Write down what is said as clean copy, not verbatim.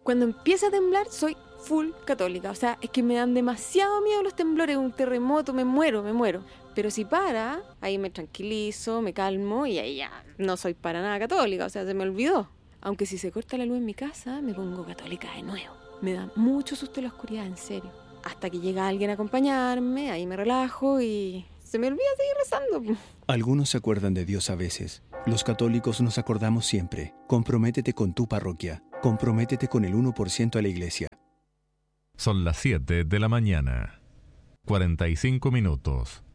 Cuando empieza a temblar, soy full católica. O sea, es que me dan demasiado miedo los temblores, un terremoto, me muero. Pero si para, ahí me tranquilizo, me calmo y ahí ya no soy para nada católica. O sea, se me olvidó. Aunque si se corta la luz en mi casa, me pongo católica de nuevo. Me da mucho susto la oscuridad, en serio. Hasta que llega alguien a acompañarme, ahí me relajo y se me olvida seguir rezando. Algunos se acuerdan de Dios a veces. Los católicos nos acordamos siempre. Comprométete con tu parroquia. Comprométete con el 1% a la iglesia. Son las 7 de la mañana. 45 minutos.